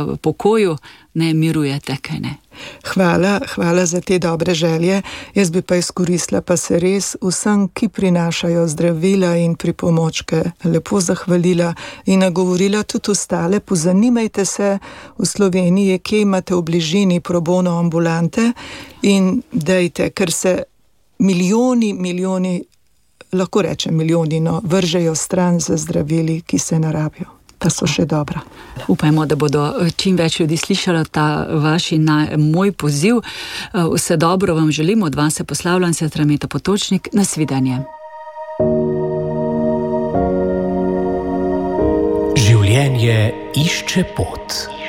pokoju, ne mirujete, kaj ne? Hvala za te dobre želje. Jaz bi pa izkoristila pa se res vsem, ki prinašajo zdravila in pripomočke, lepo zahvalila in nagovorila tudi ostale. Pozanimajte se v Sloveniji, kje imate v bližini pro bono ambulante in dejte, ker se milijoni, lahko rečem milijoni, vržejo stran za zdravili, ki se ne rabijo. Pa so še dobra. Upajmo, da bodo čim več ljudi slišali ta vaš in moj poziv. Vse dobro vam želim, od vas se poslavljam, sestra Meta Potočnik. Nasvidenje. Življenje išče pot.